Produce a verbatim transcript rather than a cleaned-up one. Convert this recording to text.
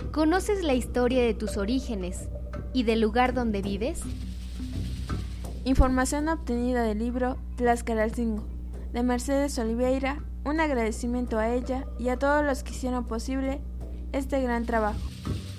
¿Conoces la historia de tus orígenes y del lugar donde vives? Información obtenida del libro Tlaxcalalcingo, de Mercedes Oliveira. Un agradecimiento a ella y a todos los que hicieron posible este gran trabajo.